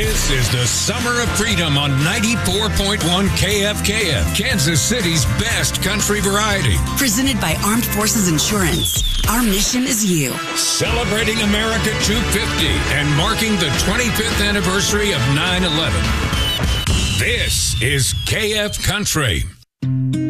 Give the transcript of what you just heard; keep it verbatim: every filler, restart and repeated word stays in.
This is the Summer of Freedom on ninety-four point one K F K F, Kansas City's best country variety. Presented by Armed Forces Insurance. Our mission is you. Celebrating America two fifty and marking the twenty-fifth anniversary of nine eleven. This is K F Country.